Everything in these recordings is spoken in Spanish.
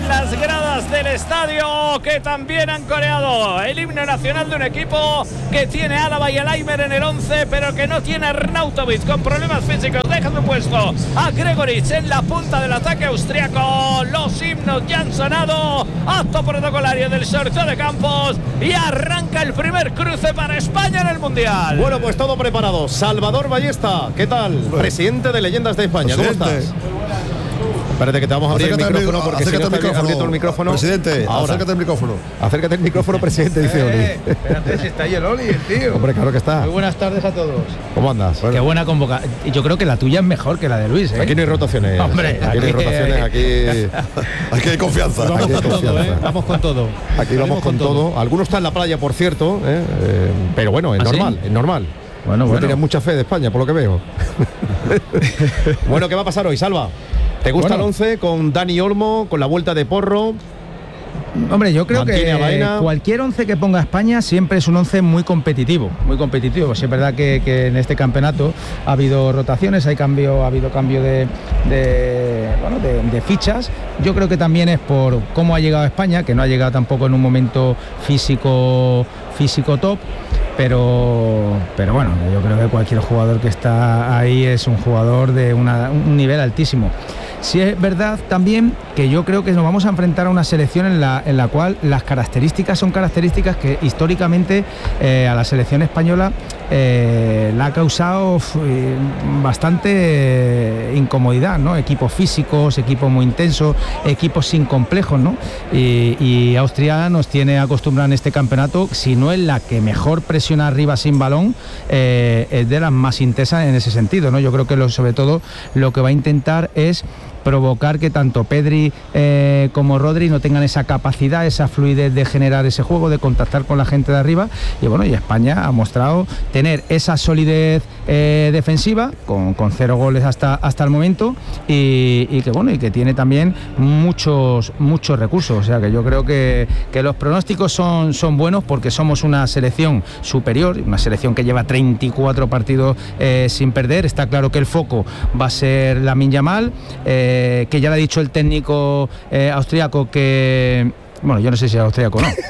en las gradas del estadio, que también han coreado el himno nacional de un equipo que tiene a Álava y a Laimer en el 11, pero que no tiene a Arnautovic con problemas físicos. Deja su puesto a Gregoritsch en la punta del ataque austriaco. Los himnos ya han sonado, acto protocolario del sorteo de campos, y arranca el primer cruce para España en el Mundial. Bueno, pues todo preparado. Salvador Ballesta, ¿qué tal? Presidente de Leyendas de España, ¿cómo estás? Espérate que te vamos a abrir el micrófono, porque si no está abierto el micrófono. Presidente, ahora. Acércate al micrófono. Acércate al micrófono, presidente, dice Oli. Espérate, si está ahí el Oli, el tío. Hombre, claro que está. Muy buenas tardes a todos. ¿Cómo andas? Qué buena convocatoria. Yo creo que la tuya es mejor que la de Luis, ¿eh? Aquí no hay rotaciones. Hombre, aquí no hay rotaciones, aquí hay confianza. Vamos Aquí hay con confianza. todo, ¿eh? Vamos con todo. Aquí vamos con todo. Algunos están en la playa, por cierto, pero bueno, es ¿Ah, normal, sí? es normal. Bueno. No tienes mucha fe de España, por lo que veo. Bueno, ¿qué va a pasar hoy, Salva? ¿Te gusta el 11 con Dani Olmo, con la vuelta de Porro? Hombre, yo creo Mantiene que a Baena. cualquier 11 que ponga España siempre es un 11 muy competitivo, muy competitivo. Sí, es verdad que en este campeonato ha habido rotaciones, ha habido cambio de fichas. Yo creo que también es por cómo ha llegado a España, que no ha llegado tampoco en un momento físico top. Pero bueno, yo creo que cualquier jugador que está ahí es un jugador de un nivel altísimo. Sí es verdad también que yo creo que nos vamos a enfrentar a una selección en la cual las características son características que históricamente a la selección española le ha causado bastante incomodidad, ¿no? Equipos físicos, equipos muy intensos, equipos sin complejos, ¿no? Y Austria nos tiene acostumbrado en este campeonato, si no es la que mejor presiona arriba sin balón, es de las más intensas en ese sentido, ¿no? Yo creo que sobre todo lo que va a intentar es provocar que tanto Pedri como Rodri no tengan esa capacidad, esa fluidez de generar ese juego, de contactar con la gente de arriba. Y bueno, y España ha mostrado tener esa solidez defensiva con 0 goles hasta el momento, y que tiene también muchos recursos. O sea que yo creo que los pronósticos son buenos, porque somos una selección superior, una selección que lleva 34 partidos sin perder. Está claro que el foco va a ser Lamine Yamal, que ya le ha dicho el técnico austriaco que... Bueno, yo no sé si es austriaco o no.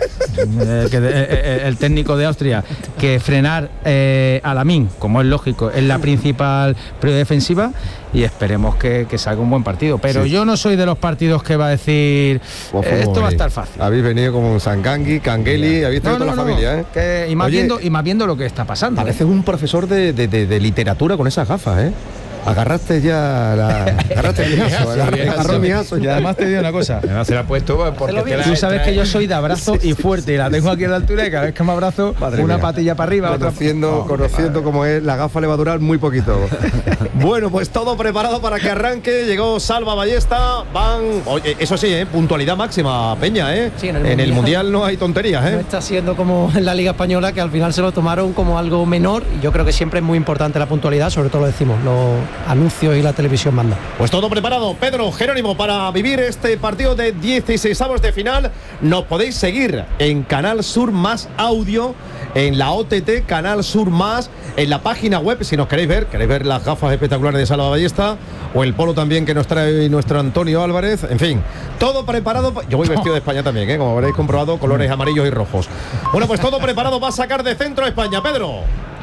El técnico de Austria, que frenar a Lamine, como es lógico, es la principal prioridad defensiva, y esperemos que salga un buen partido. Pero sí, yo no soy de los partidos que va a decir esto va a estar fácil. Habéis venido como un Sangangui, Cangueli, habéis traído toda la familia, ¿eh? Y más viendo lo que está pasando. Pareces un profesor de literatura con esas gafas, ¿eh? Agarraste ya agarraste el miazo, agarró el miazo. Y además te digo una cosa, Además se la ha puesto porque tú sabes que yo soy de abrazo y fuerte, y la tengo aquí a la altura, y cada vez que me abrazo, madre una mía, patilla para arriba, conociendo cómo es, la gafa le va a durar muy poquito. Bueno, pues todo preparado para que arranque. Llegó Salva Ballesta. Oye, eso sí, puntualidad máxima, Peña, Sí, en el mundial no hay tonterías, No está siendo como en la Liga Española, que al final se lo tomaron como algo menor. Y yo creo que siempre es muy importante la puntualidad, sobre todo lo decimos, los anuncios y la televisión manda. Pues todo preparado, Pedro, Jerónimo, para vivir este partido de 16avos de final. Nos podéis seguir en Canal Sur Más Audio, en la OTT Canal Sur Más, en la página web, si nos queréis ver las gafas espectaculares de Salva Ballesta, o el polo también que nos trae nuestro Antonio Álvarez. En fin, todo preparado. Yo voy vestido de España también, como habréis comprobado, colores amarillos y rojos. Bueno, pues todo preparado. Va a sacar de centro España, Pedro.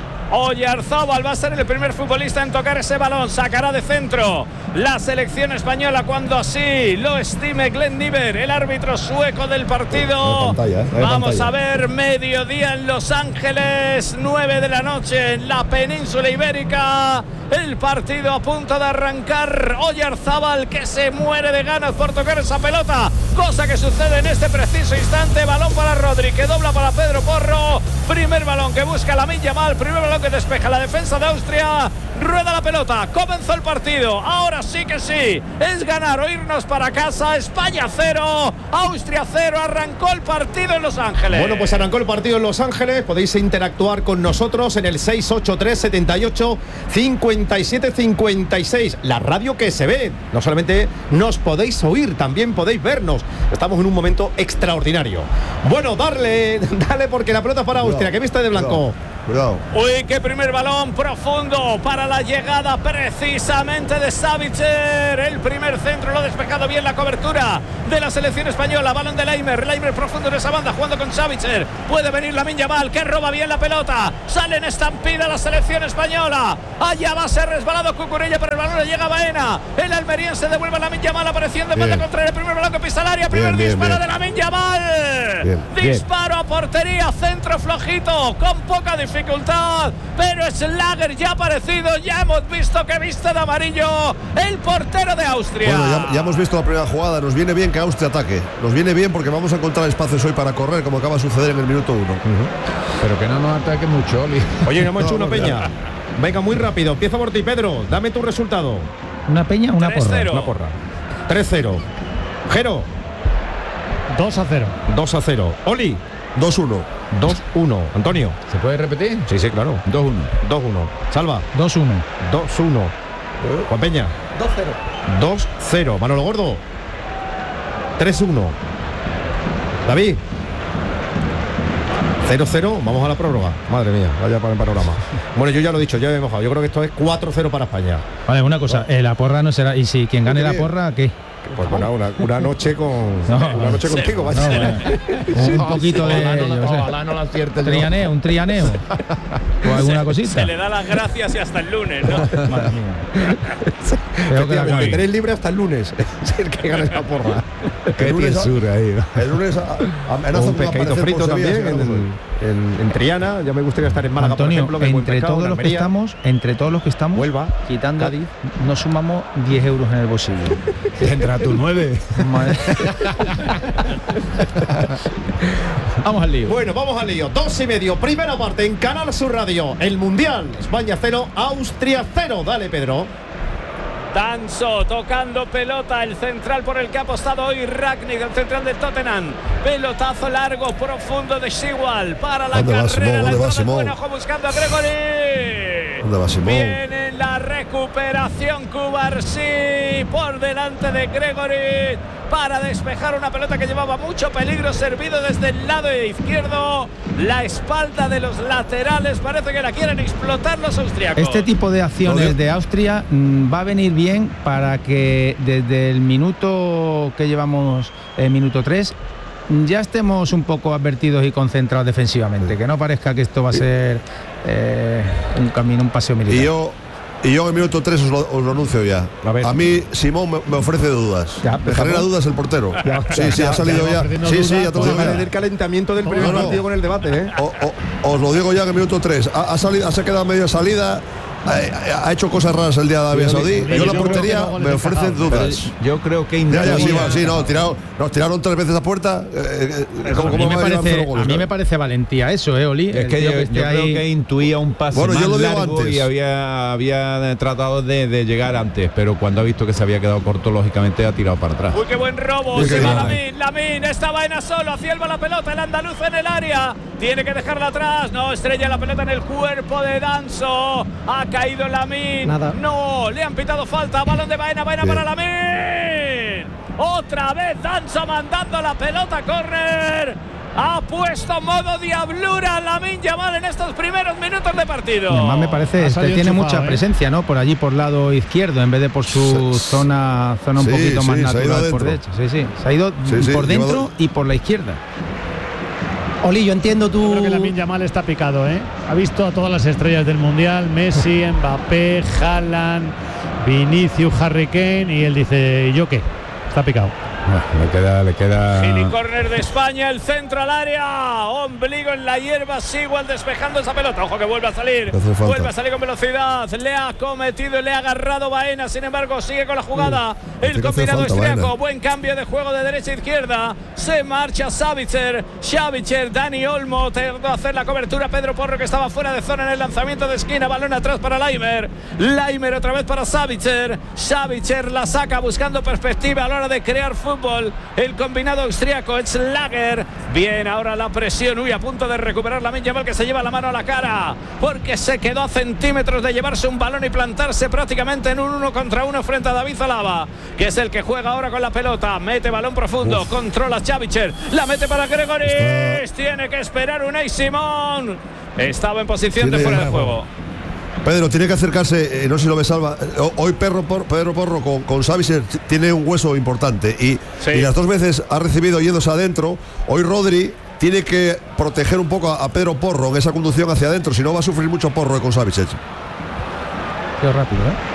Oyarzábal va a ser el primer futbolista en tocar ese balón. Sacará de centro la selección española cuando así lo estime Glenn Niver, el árbitro sueco del partido. Vamos a ver, mediodía en Los Ángeles, 9 de la noche en la península ibérica. El partido a punto de arrancar. Oyarzábal, que se muere de ganas por tocar esa pelota, cosa que sucede en este preciso instante. Balón para Rodri, que dobla para Pedro Porro. Primer balón que busca Lamine Yamal, primer balón que despeja la defensa de Austria. Rueda la pelota, comenzó el partido. Ahora sí que sí, es ganar o irnos para casa. España 0, Austria 0. Arrancó el partido en Los Ángeles. Bueno, pues arrancó el partido en Los Ángeles. Podéis interactuar con nosotros en el 683 78 57 56. La radio que se ve. No solamente nos podéis oír, también podéis vernos. Estamos en un momento extraordinario. Bueno, dale porque la pelota es para Austria, que viste de blanco. Cuidado. Uy, qué primer balón profundo para la llegada precisamente de Savitzer. El primer centro lo ha despejado bien la cobertura de la selección española. Balón de Laimer profundo en esa banda, jugando con Savitzer. Puede venir Lamine Yamal, que roba bien la pelota. Sale en estampida la selección española. Allá va a ser resbalado Cucurella, pero el balón le llega a Baena. El almeriense devuelve a Lamine Yamal, apareciendo en banda contraria. El primer balón que pisa el área. Primer disparo de Lamine Yamal. Disparo a portería, centro flojito, con poca dificultad, pero Schlager ya ha aparecido. Ya hemos visto que viste de amarillo el portero de Austria. Bueno, ya hemos visto la primera jugada. Nos viene bien que Austria ataque. Nos viene bien porque vamos a encontrar espacios hoy para correr, como acaba de suceder en el minuto 1. Pero que no nos ataque mucho, Oli. Oye, no hemos hecho una peña. Venga, muy rápido. Empieza por ti, Pedro. Dame tu resultado. ¿Una peña o una porra? Una porra. 3-0. Jero. 2-0. 2-0. Oli. 2-1. 2-1. Antonio. ¿Se puede repetir? Sí, claro. 2-1. 2-1. Salva. 2-1. 2-1. Juan Peña. 2-0. 2-0. Manolo Gordo. 3-1. David. 0-0. Vamos a la prórroga. Madre mía, vaya para el panorama. Bueno, yo ya lo he dicho, ya he mojado. Yo creo que esto es 4-0 para España. Vale, una cosa, la porra no será. Y si quien gane la porra, ¿qué? Pues bueno, una noche con una noche contigo, vaya. Un poquito de ojalá no la acierte el trianeo, un trianeo o alguna cosita. Se le da las gracias y hasta el lunes, ¿no? Madre mía. Tenéis libre hasta el lunes. Es el que gane la porra. Qué tiesura ahí. El lunes un pescadito frito también en Triana. Ya me gustaría estar en Málaga, Antonio, por ejemplo, entre todos los que estamos, Huelva, quitando, Cádiz, nos sumamos 10 euros en el bolsillo. Entra tu 9. Vamos al lío. Bueno, vamos al lío. 2:30, primera parte en Canal Sur Radio. El Mundial. España 0, Austria 0. Dale, Pedro. Danso tocando pelota, el central por el que ha apostado hoy Rangnick, el central de Tottenham. Pelotazo largo, profundo de Schiwal para la carrera. La entrada del buen ojo buscando a Gregory. ¿Dónde va Simón? Viene la recuperación Cubarsí por delante de Gregory para despejar una pelota que llevaba mucho peligro, servido desde el lado izquierdo. La espalda de los laterales parece que la quieren explotar los austriacos. Este tipo de acciones de Austria va a venir bien para que desde el minuto que llevamos, minuto 3, ya estemos un poco advertidos y concentrados defensivamente, que no parezca que esto va a ser un camino, un paseo militar. Y yo en el minuto 3 os lo anuncio ya. A mí Simón me ofrece dudas. Me genera dudas el portero. Sí, ha salido ya. Sí, ya te lo digo. El calentamiento del primer partido con el debate, Os lo digo ya en el minuto 3. Se ha quedado medio salida. Ha hecho cosas raras el día de Arabia Saudí. Yo la portería me ofrece dudas. Yo creo que nos tiraron 3 veces a puerta. A mí me parece valentía eso, Oli. Es que yo creo que intuía un pase más largo antes. Y había tratado de llegar antes, pero cuando ha visto que se había quedado corto, lógicamente ha tirado para atrás. Uy, qué buen robo. Se va Lamine, esta Baena solo, hacia el va la pelota, el andaluz en el área. Tiene que dejarla atrás. No, estrella la pelota en el cuerpo de Danso. Ha caído Lamine. No, le han pitado falta. Balón de Baena para Lamine. Otra vez Danso mandando la pelota a córner. Ha puesto modo diablura Lamine Yamal en estos primeros minutos de partido. Además me parece que tiene mucha presencia, ¿no? Por allí por lado izquierdo, en vez de por su zona un poquito más natural por derecha. Se ha ido por dentro y por la izquierda. Oli, yo entiendo tú. Yo creo que Lamine Yamal está picado, ¿eh? Ha visto a todas las estrellas del Mundial, Messi, Mbappé, Haaland, Vinicius, Harry Kane, y él dice, ¿y yo qué? Está picado. Le queda. Gini córner de España, el centro al área, ombligo en la hierba, Schiwal despejando esa pelota. Ojo que vuelve a salir con velocidad. Le ha cometido, le ha agarrado Baena, sin embargo sigue con la jugada. El combinado austriaco, buen cambio de juego de derecha a izquierda. Se marcha Savitzer, Dani Olmo tardó a hacer la cobertura. Pedro Porro, que estaba fuera de zona en el lanzamiento de esquina, balón atrás para Laimer otra vez para Savitzer la saca buscando perspectiva a la hora de crear fútbol. El combinado austriaco, Schlager Bien, ahora la presión. Uy, a punto de recuperar Lamine Yamal, que se lleva la mano a la cara porque se quedó a centímetros de llevarse un balón y plantarse prácticamente en un 1 contra 1 frente a David Alaba, que es el que juega ahora con la pelota. Mete balón profundo, controla Chavicher, la mete para Gregoris. Tiene que esperar Unai Simón. Estaba en posición de fuera de juego. Pedro, tiene que acercarse, no sé si lo ves, Alba. Hoy Pedro Porro con Savicer tiene un hueso importante y las dos veces ha recibido yéndose adentro. Hoy Rodri tiene que proteger un poco a Pedro Porro en esa conducción hacia adentro, si no va a sufrir mucho Porro con Savicer. Qué rápido, ¿eh?